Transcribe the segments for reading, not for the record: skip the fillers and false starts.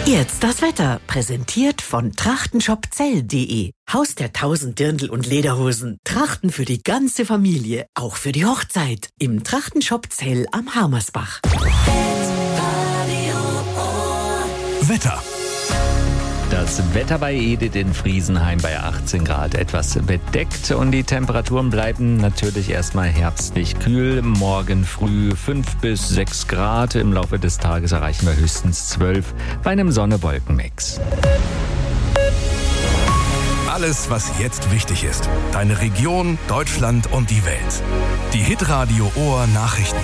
Jetzt das Wetter, präsentiert von trachtenshopzell.de. Haus der 1000 Dirndl und Lederhosen. Trachten für die ganze Familie, auch für die Hochzeit. Im Trachtenshop Zell am Harmersbach. Wetter. Das Wetter bei Edith in Friesenheim bei 18 Grad etwas bedeckt und die Temperaturen bleiben natürlich erstmal herbstlich kühl. Morgen früh 5 bis 6 Grad. Im Laufe des Tages erreichen wir höchstens 12 bei einem Sonne-Wolken-Mix. Alles, was jetzt wichtig ist. Deine Region, Deutschland und die Welt. Die Hitradio Ohr Nachrichten.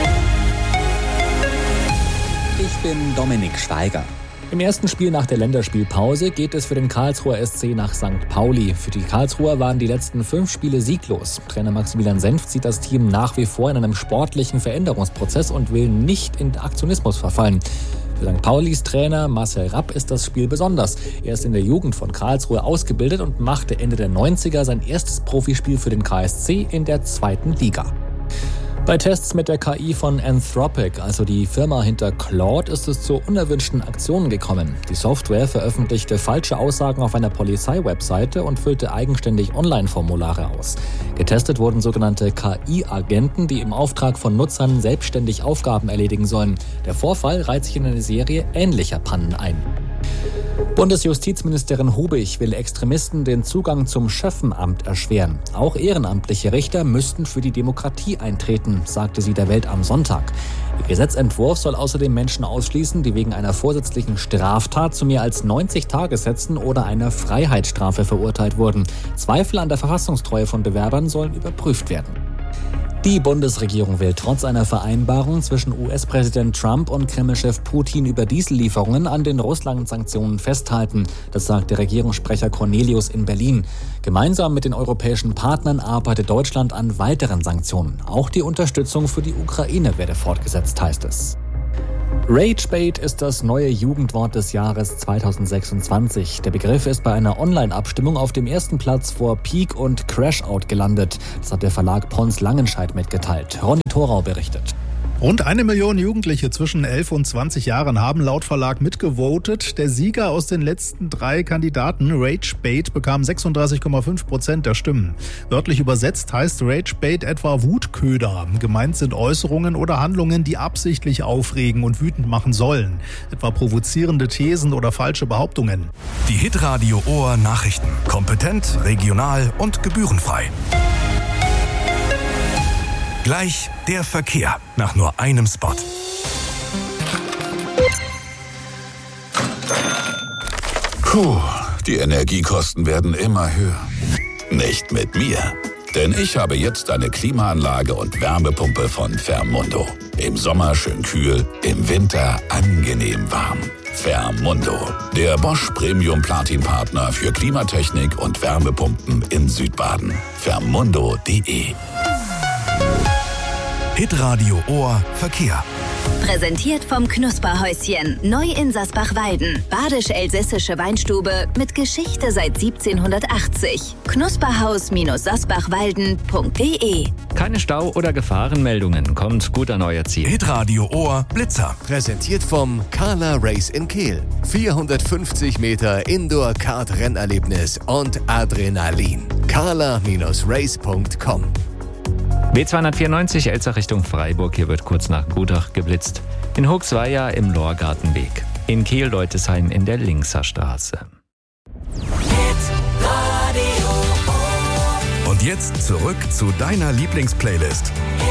Ich bin Dominik Steiger. Im ersten Spiel nach der Länderspielpause geht es für den Karlsruher SC nach St. Pauli. Für die Karlsruher waren die letzten 5 Spiele sieglos. Trainer Maximilian Senft sieht das Team nach wie vor in einem sportlichen Veränderungsprozess und will nicht in Aktionismus verfallen. Für St. Paulis Trainer Marcel Rapp ist das Spiel besonders. Er ist in der Jugend von Karlsruhe ausgebildet und machte Ende der 90er sein erstes Profispiel für den KSC in der 2. Liga. Bei Tests mit der KI von Anthropic, also die Firma hinter Claude, ist es zu unerwünschten Aktionen gekommen. Die Software veröffentlichte falsche Aussagen auf einer Polizei-Webseite und füllte eigenständig Online-Formulare aus. Getestet wurden sogenannte KI-Agenten, die im Auftrag von Nutzern selbstständig Aufgaben erledigen sollen. Der Vorfall reiht sich in eine Serie ähnlicher Pannen ein. Bundesjustizministerin Hubig will Extremisten den Zugang zum Schöffenamt erschweren. Auch ehrenamtliche Richter müssten für die Demokratie eintreten, sagte sie der Welt am Sonntag. Ihr Gesetzentwurf soll außerdem Menschen ausschließen, die wegen einer vorsätzlichen Straftat zu mehr als 90 Tagessätzen oder einer Freiheitsstrafe verurteilt wurden. Zweifel an der Verfassungstreue von Bewerbern sollen überprüft werden. Die Bundesregierung will trotz einer Vereinbarung zwischen US-Präsident Trump und Kreml-Chef Putin über Diesellieferungen an den Russland-Sanktionen festhalten. Das sagte Regierungssprecher Cornelius in Berlin. Gemeinsam mit den europäischen Partnern arbeitet Deutschland an weiteren Sanktionen. Auch die Unterstützung für die Ukraine werde fortgesetzt, heißt es. Ragebait ist das neue Jugendwort des Jahres 2026. Der Begriff ist bei einer Online-Abstimmung auf dem ersten Platz vor Peak und Crashout gelandet. Das hat der Verlag Pons Langenscheidt mitgeteilt. Ronny Thorau berichtet. Rund 1 Million Jugendliche zwischen 11 und 20 Jahren haben laut Verlag mitgevotet. Der Sieger aus den letzten 3 Kandidaten, Ragebait, bekam 36,5% der Stimmen. Wörtlich übersetzt heißt Ragebait etwa Wutköder. Gemeint sind Äußerungen oder Handlungen, die absichtlich aufregen und wütend machen sollen. Etwa provozierende Thesen oder falsche Behauptungen. Die Hitradio Ohr Nachrichten. Kompetent, regional und gebührenfrei. Gleich der Verkehr nach nur einem Spot. Puh, die Energiekosten werden immer höher. Nicht mit mir. Denn ich habe jetzt eine Klimaanlage und Wärmepumpe von Fermundo. Im Sommer schön kühl, im Winter angenehm warm. Fermundo, der Bosch Premium Platin Partner für Klimatechnik und Wärmepumpen in Südbaden. Fermundo.de. Hitradio Ohr Verkehr. Präsentiert vom Knusperhäuschen. Neu in Sasbach-Weiden. Badisch-elsässische Weinstube mit Geschichte seit 1780. Knusperhaus-sasbachwalden.de. Keine Stau- oder Gefahrenmeldungen. Kommt gut an euer Ziel. Hitradio Ohr Blitzer. Präsentiert vom Carla Race in Kehl. 450 Meter Indoor-Kart-Rennerlebnis und Adrenalin. carla-race.com. B294 Elzach Richtung Freiburg. Hier wird kurz nach Gudach geblitzt. In Hochsweier im Lorgartenweg. In Kehl-Deutesheim in der Linkser Straße. Und jetzt zurück zu deiner Lieblingsplaylist.